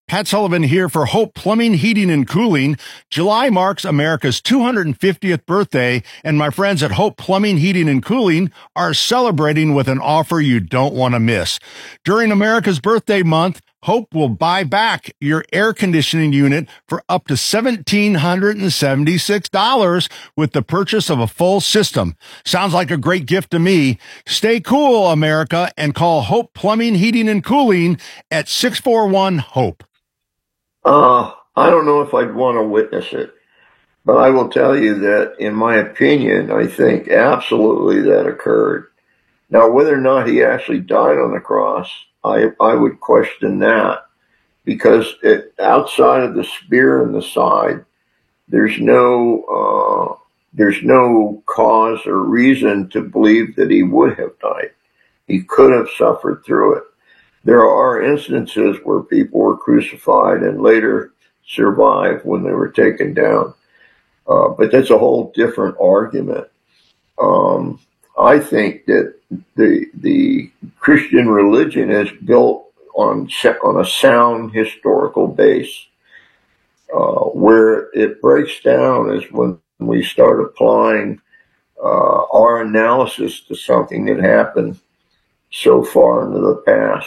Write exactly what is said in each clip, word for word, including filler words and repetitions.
Pat Sullivan here for Hope Plumbing, Heating, and Cooling. July marks America's two hundred fiftieth birthday, and my friends at Hope Plumbing, Heating, and Cooling are celebrating with an offer you don't want to miss. During America's birthday month, Hope will buy back your air conditioning unit for up to one thousand seven hundred seventy-six dollars with the purchase of a full system. Sounds like a great gift to me. Stay cool, America, and call Hope Plumbing, Heating, and Cooling at six four one HOPE. Uh, I don't know if I'd want to witness it, but I will tell you that, in my opinion, I think absolutely that occurred. Now, whether or not he actually died on the cross, I, I would question that, because it, outside of the spear in the side, there's no, uh, there's no cause or reason to believe that he would have died. He could have suffered through it. There are instances where people were crucified and later survived when they were taken down. Uh, but that's a whole different argument. Um, I think that the the Christian religion is built on, on a sound historical base. Uh, where it breaks down is when we start applying uh, our analysis to something that happened so far into the past.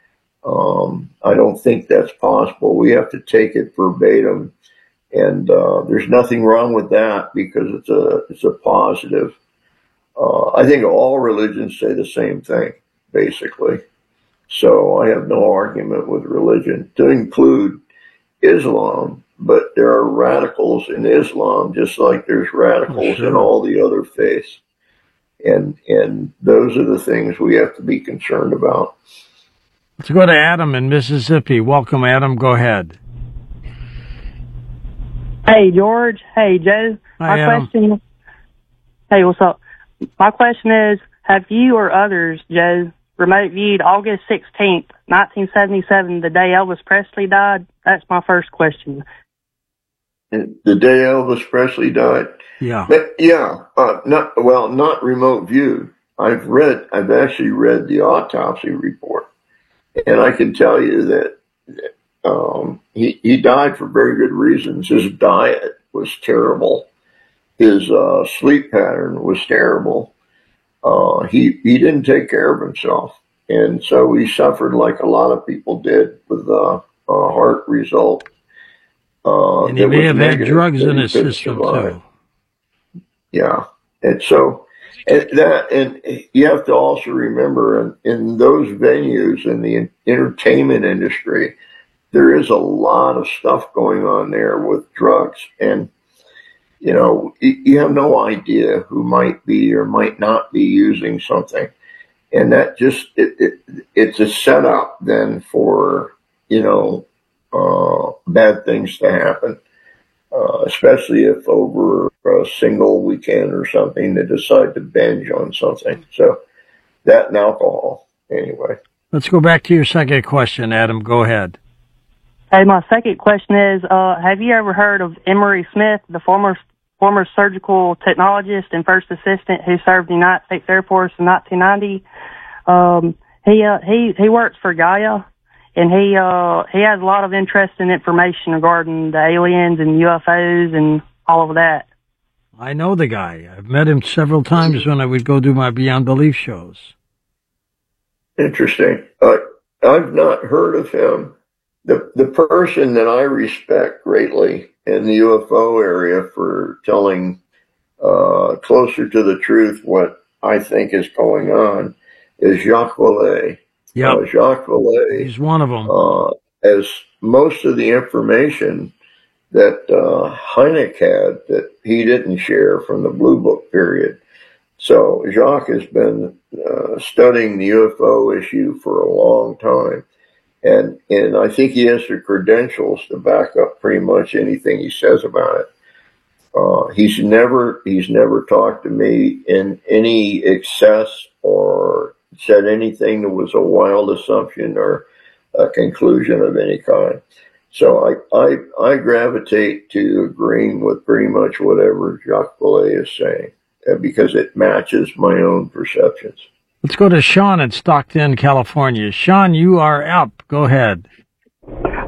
Um, I don't think that's possible. We have to take it verbatim, and uh, there's nothing wrong with that because it's a it's a positive. Uh, I think all religions say the same thing, basically. So I have no argument with religion, to include Islam. But there are radicals in Islam, just like there's radicals sure. in all the other faiths, and and those are the things we have to be concerned about. Let's go to Adam in Mississippi. Welcome, Adam. Go ahead. Hey, George. Hey, Joe. Hi, My Adam. question. Hey, what's up? My question is: have you or others, Joe, remote viewed August sixteenth, nineteen seventy-seven, the day Elvis Presley died? That's my first question. The day Elvis Presley died. Yeah. But yeah. Uh, not well. Not remote viewed. I've read. I've actually read the autopsy report. And I can tell you that um, he, he died for very good reasons. His diet was terrible. His uh, sleep pattern was terrible. Uh, he, he didn't take care of himself. And so he suffered like a lot of people did with uh, a heart result. Uh, and he may have had drugs in his system, survive. too. Yeah. And so... And that, and you have to also remember, in, in those venues in the entertainment industry, there is a lot of stuff going on there with drugs. And, you know, you have no idea who might be or might not be using something. And that just, it, it it's a setup then for, you know, uh, bad things to happen. Uh, especially if over a single weekend or something, they decide to binge on something. So that and alcohol, anyway. Let's go back to your second question, Adam. Go ahead. Hey, my second question is: uh, have you ever heard of Emory Smith, the former former surgical technologist and first assistant who served the United States Air Force in nineteen ninety? Um, he uh, he he works for Gaia. And he uh he has a lot of interesting information regarding the aliens and U F Os and all of that. I know the guy. I've met him several times when I would go do my Beyond Belief shows. Interesting. Uh, I've not heard of him. The the person that I respect greatly in the U F O area for telling uh, closer to the truth what I think is going on is Jacques Vallée. Yeah, uh, Jacques Vallée. He's one of them. Uh, as most of the information that uh, Hynek had that he didn't share from the Blue Book period. So Jacques has been uh, studying the U F O issue for a long time. And, and I think he has the credentials to back up pretty much anything he says about it. Uh, he's never, he's never talked to me in any excess or said anything that was a wild assumption or a conclusion of any kind. So I, I, I gravitate to agreeing with pretty much whatever Jacques Vallée is saying uh, because it matches my own perceptions. Let's go to Sean in Stockton, California. Sean, you are up. Go ahead.